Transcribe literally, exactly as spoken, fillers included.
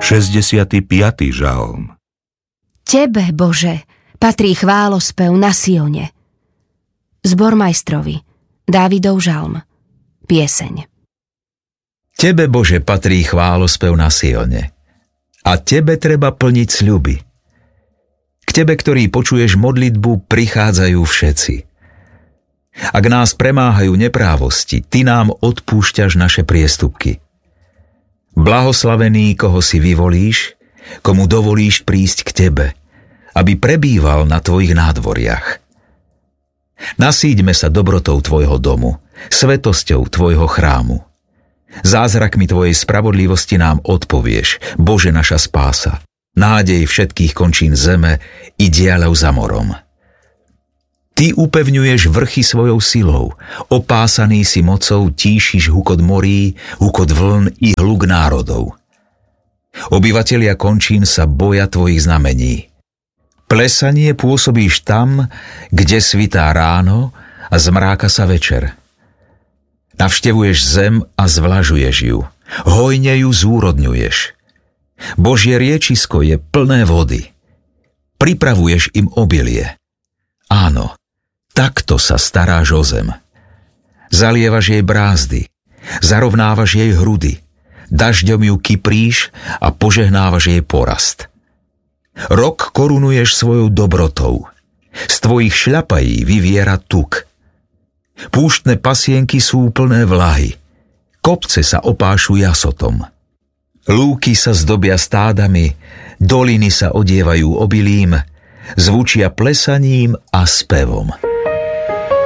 šesťdesiaty piaty žalm. Tebe, Bože, patrí chválospev na Sione. Zbormajstrovi, Dávidov žalm, pieseň. Tebe, Bože, patrí chválospev na Sione. A tebe treba plniť sľuby. K tebe, ktorý počuješ modlitbu, prichádzajú všetci. Ak nás premáhajú neprávosti, ty nám odpúšťaš naše priestupky. Blahoslavený, koho si vyvolíš, komu dovolíš prísť k tebe, aby prebýval na tvojich nádvoriach. Nasíďme sa dobrotou tvojho domu, svetosťou tvojho chrámu. Zázrakmi tvojej spravodlivosti nám odpovieš, Bože naša spása, nádej všetkých končín zeme i diaľov za morom. Ty upevňuješ vrchy svojou silou, opásaný si mocou tíšiš hukot morí, hukot vln i hluk národov. Obyvatelia končín sa boja tvojich znamení. Plesanie pôsobíš tam, kde svitá ráno a zmráka sa večer. Navštevuješ zem a zvlažuješ ju, hojne ju zúrodňuješ. Božie riečisko je plné vody. Pripravuješ im obilie. Áno, takto sa staráš o zem. Zalievaš jej brázdy, zarovnávaš jej hrudy, dažďom ju kypríš a požehnávaš jej porast. Rok korunuješ svojou dobrotou, z tvojich šľapají vyviera tuk. Púštne pasienky sú plné vlahy, kopce sa opášu jasotom. Lúky sa zdobia stádami, doliny sa odievajú obilím, zvučia plesaním a spevom.